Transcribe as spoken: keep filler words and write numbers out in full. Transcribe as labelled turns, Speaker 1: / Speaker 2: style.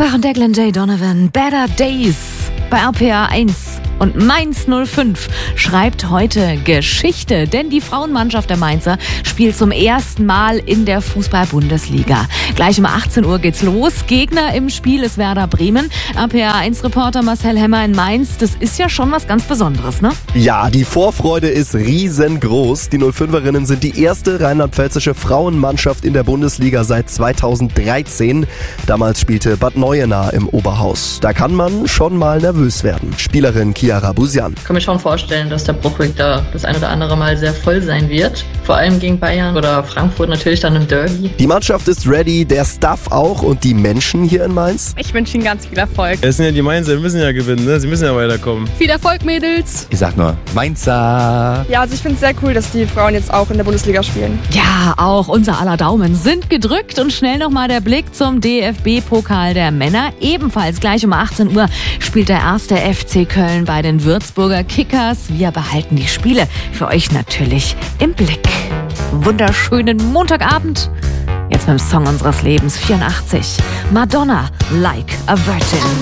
Speaker 1: Offenbach und Declan J. Donovan, Better Days bei R P R eins. Und Mainz null fünf schreibt heute Geschichte, denn die Frauenmannschaft der Mainzer spielt zum ersten Mal in der Fußball-Bundesliga. Gleich um achtzehn Uhr geht's los. Gegner im Spiel ist Werder Bremen. R P R eins-Reporter Marcel Hemmer in Mainz. Das ist ja schon was ganz Besonderes, ne?
Speaker 2: Ja, die Vorfreude ist riesengroß. Die null fünferinnen sind die erste rheinland-pfälzische Frauenmannschaft in der Bundesliga seit zweitausenddreizehn. Damals spielte Bad Neuenahr im Oberhaus. Da kann man schon mal nervös werden. Spielerin Chiara Busian.
Speaker 3: Ich kann mir schon vorstellen, dass der Bruchweg da das ein oder andere Mal sehr voll sein wird. Vor allem gegen Bayern oder Frankfurt natürlich dann im Derby.
Speaker 2: Die Mannschaft ist ready, der Staff auch und die Menschen hier in Mainz.
Speaker 4: Ich wünsche Ihnen ganz viel Erfolg.
Speaker 5: Es sind ja die Mainzer, wir müssen ja gewinnen, ne? Sie müssen ja weiterkommen.
Speaker 4: Viel Erfolg, Mädels.
Speaker 6: Ich sag nur, Mainzer.
Speaker 7: Ja, also ich finde es sehr cool, dass die Frauen jetzt auch in der Bundesliga spielen.
Speaker 1: Ja, auch unser aller Daumen sind gedrückt. Und schnell nochmal der Blick zum D F B-Pokal der Männer. Ebenfalls gleich um achtzehn Uhr spielt der erste F C Köln bei den Würzburger Kickers. Wir behalten die Spiele für euch natürlich im Blick. Wunderschönen Montagabend. Jetzt mit dem Song unseres Lebens, vierundachtzig. Madonna, Like a Virgin.